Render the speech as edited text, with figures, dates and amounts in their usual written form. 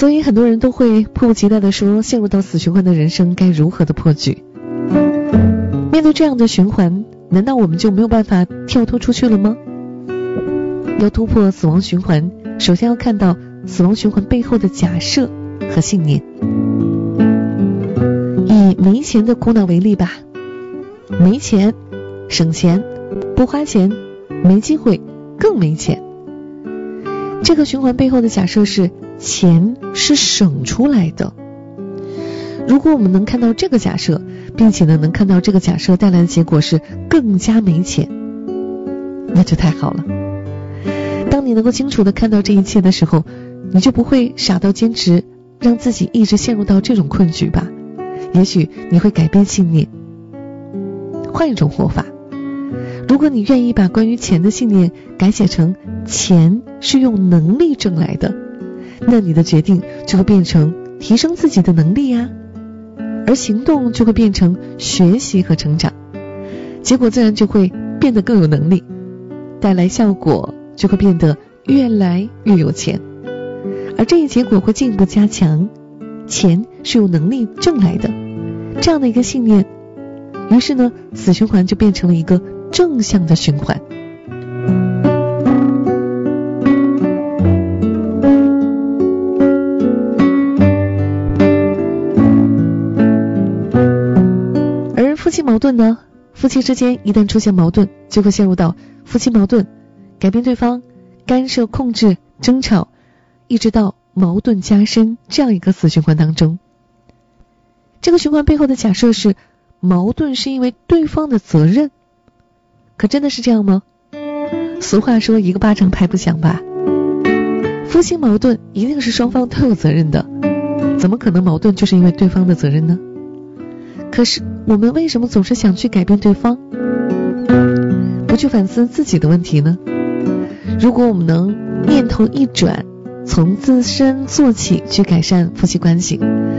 所以很多人都会迫不及待地说，陷入到死循环的人生该如何的破局。面对这样的循环，难道我们就没有办法跳脱出去了吗？要突破死亡循环，首先要看到死亡循环背后的假设和信念。以没钱的苦恼为例吧，没钱，省钱，不花钱，没机会，更没钱。这个循环背后的假设是钱是省出来的。如果我们能看到这个假设，并且能看到这个假设带来的结果是更加没钱，那就太好了。当你能够清楚地看到这一切的时候，你就不会傻到坚持让自己一直陷入到这种困局吧。也许你会改变信念，换一种活法。如果你愿意把关于钱的信念改写成钱是用能力挣来的，那你的决定就会变成提升自己的能力啊，而行动就会变成学习和成长，结果自然就会变得更有能力，带来效果就会变得越来越有钱，而这一结果会进一步加强钱是用能力挣来的这样的一个信念。于是呢，死循环就变成了一个正向的循环。而夫妻矛盾呢，夫妻之间一旦出现矛盾，就会陷入到夫妻矛盾、改变对方、干涉、控制、争吵，一直到矛盾加深这样一个死循环当中。这个循环背后的假设是矛盾是因为对方的责任，可真的是这样吗？俗话说一个巴掌拍不响吧。夫妻矛盾一定是双方都有责任的，怎么可能矛盾就是因为对方的责任呢？可是我们为什么总是想去改变对方，不去反思自己的问题呢？如果我们能念头一转，从自身做起去改善夫妻关系，